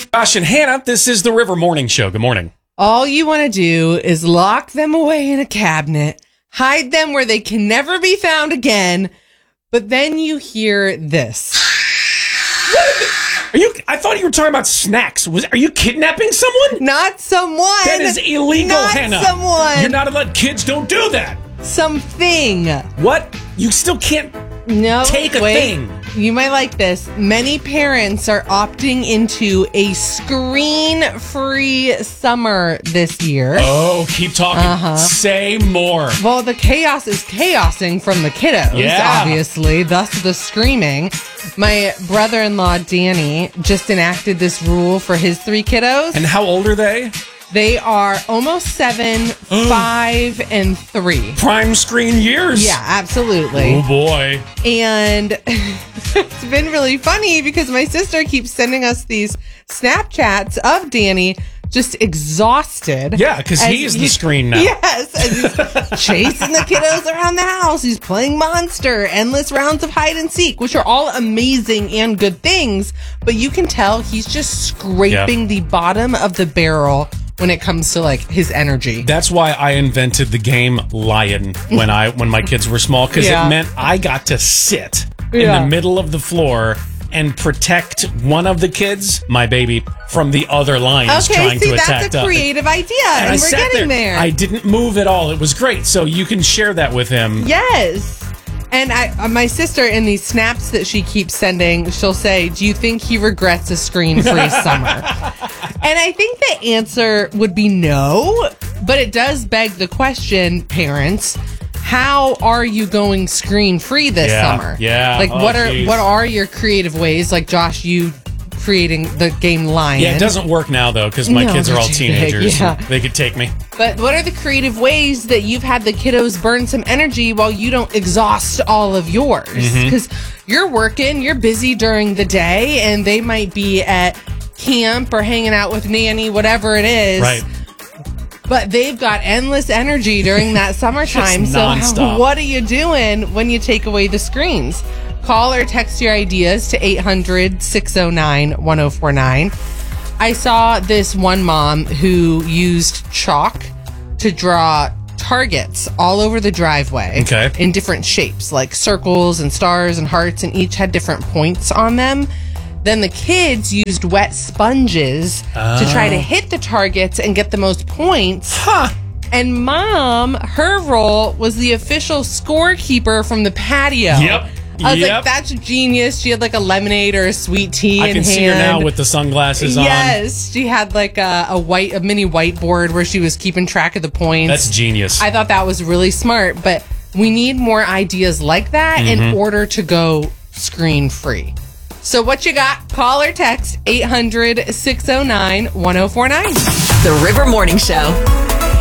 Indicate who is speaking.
Speaker 1: Josh and Hannah, this is the River Morning Show. Good morning.
Speaker 2: All you want to do is lock them away in a cabinet, hide them where they can never be found again, but then you hear this.
Speaker 1: I thought you were talking about snacks. Are you kidnapping someone?
Speaker 2: Not someone.
Speaker 1: That is illegal,
Speaker 2: not
Speaker 1: Hannah.
Speaker 2: Someone.
Speaker 1: You're not allowed. Kids don't do that.
Speaker 2: Something.
Speaker 1: What? You still can't take a thing.
Speaker 2: You might like this. Many parents are opting into a screen-free summer this year.
Speaker 1: Oh, keep talking. Say more.
Speaker 2: Well, the chaos is chaosing from the kiddos, obviously, thus the screaming. My brother-in-law, Danny, just enacted this rule for his 3 kiddos.
Speaker 1: And how old are they?
Speaker 2: They are almost 7, 5, and 3.
Speaker 1: Prime screen years.
Speaker 2: Yeah, absolutely.
Speaker 1: Oh, boy.
Speaker 2: And it's been really funny because my sister keeps sending us these Snapchats of Danny just exhausted.
Speaker 1: Yeah, because he's the screen now.
Speaker 2: Yes, and he's chasing the kiddos around the house. He's playing Monster, endless rounds of hide and seek, which are all amazing and good things. But you can tell he's just scraping the bottom of the barrel when it comes to like his energy.
Speaker 1: That's why I invented the game Lion when my kids were small, because it meant I got to sit in the middle of the floor and protect one of the kids, my baby, from the other lions trying to attack.
Speaker 2: That's a creative idea, and we're getting there.
Speaker 1: I didn't move at all. It was great. So you can share that with him.
Speaker 2: Yes. And my sister, in these snaps that she keeps sending, she'll say, do you think he regrets a screen-free summer? And I think the answer would be no, but it does beg the question, parents, how are you going screen-free this summer?
Speaker 1: Yeah.
Speaker 2: Like, what are your creative ways? Like, Josh, you creating the game Lion.
Speaker 1: Yeah, it doesn't work now, though, because my kids are all teenagers.
Speaker 2: Yeah.
Speaker 1: They could take me.
Speaker 2: But what are the creative ways that you've had the kiddos burn some energy while you don't exhaust all of yours? Because you're working, you're busy during the day, and they might be at camp or hanging out with nanny, whatever it is.
Speaker 1: Right.
Speaker 2: But they've got endless energy during that summertime.
Speaker 1: So
Speaker 2: what are you doing when you take away the screens? Call or text your ideas to 800-609-1049. I saw this one mom who used chalk to draw targets all over the driveway in different shapes, like circles and stars and hearts, and each had different points on them. Then the kids used wet sponges to try to hit the targets and get the most points. And Mom, her role was the official scorekeeper from the patio.
Speaker 1: Yep.
Speaker 2: I was like, that's genius. She had like a lemonade or a sweet tea in hand.
Speaker 1: I can see her now with the sunglasses on.
Speaker 2: Yes. She had like a mini whiteboard where she was keeping track of the points.
Speaker 1: That's genius.
Speaker 2: I thought that was really smart, but we need more ideas like that in order to go screen free. So what you got? Call or text 800-609-1049.
Speaker 3: The River Morning Show.